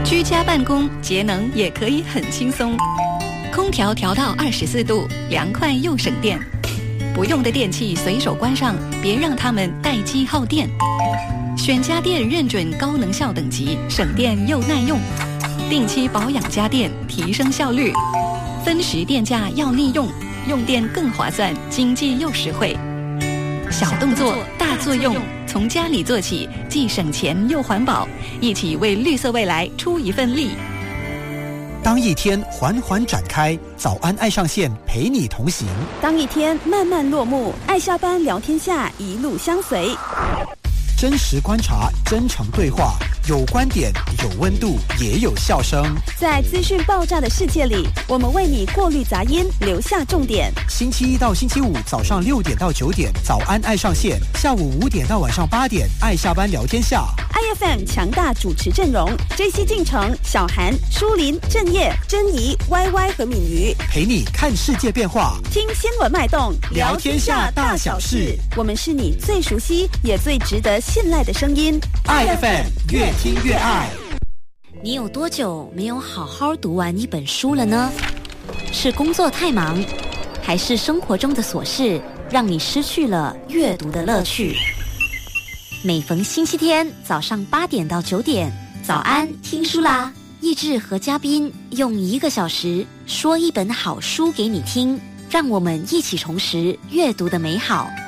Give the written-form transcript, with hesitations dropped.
居家办公节能也可以很轻松，空调调到24度，凉快又省电。不用的电器随手关上，别让它们待机耗电。选家电认准高能效等级，省电又耐用。定期保养家电，提升效率。分时电价要利用，用电更划算，经济又实惠。小动作大作用，从家里做起，既省钱又环保，一起为绿色未来出一份力。 当一天缓缓展开，早安爱上线陪你同行。 当一天慢慢落幕，爱下班聊天下一路相随。 真实观察，真诚对话，有观点，有温度，也有笑声。 在资讯爆炸的世界里，我们为你过滤杂音，留下重点。 星期一到星期五早上6点到9点，早安爱上线；下午5点到晚上8点，爱下班聊天下。 IFM 强大主持阵容：JC进城、小韩、舒林、郑业、珍怡、YY 和敏瑜， 陪你看世界变化， 听新闻脉动， 聊天下大小事。 我们是你最熟悉也最值得信赖的声音。 IFM 越听越爱。 你有多久没有好好读完一本书了呢？是工作太忙，还是生活中的琐事让你失去了阅读的乐趣？每逢星期天早上8点到9点，早安听书啦！奕志和嘉宾用1个小时说一本好书给你听，让我们一起重拾阅读的美好。